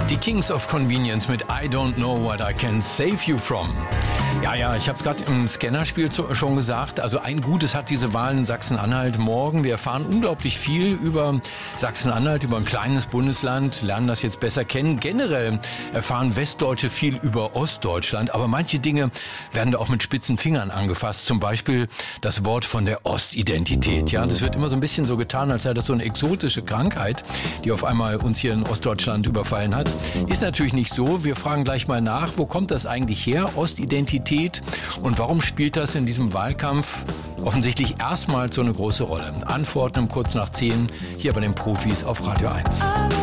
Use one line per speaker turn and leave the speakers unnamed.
Die Kings of Convenience mit I Don't Know What I Can Save You From. Ja, ich habe es gerade im Scannerspiel schon gesagt. Also ein Gutes hat diese Wahl in Sachsen-Anhalt morgen. Wir erfahren unglaublich viel über Sachsen-Anhalt, über ein kleines Bundesland, lernen das jetzt besser kennen. Generell erfahren Westdeutsche viel über Ostdeutschland, aber manche Dinge werden da auch mit spitzen Fingern angefasst. Zum Beispiel das Wort von der Ostidentität. Ja, das wird immer so ein bisschen so getan, als sei das so eine exotische Krankheit, die auf einmal uns hier in Ostdeutschland überfallen hat. Ist natürlich nicht so. Wir fragen gleich mal nach, wo kommt das eigentlich her, Ostidentität? Und warum spielt das in diesem Wahlkampf offensichtlich erstmals so eine große Rolle? Antworten um kurz nach 10 hier bei den Profis auf Radio 1.